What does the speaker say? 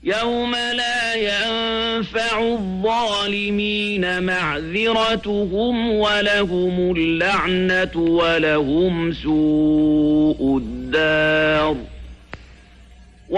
يوم لا ينفع الظالمين معذرتهم ولهم اللعنة ولهم سوء الدار.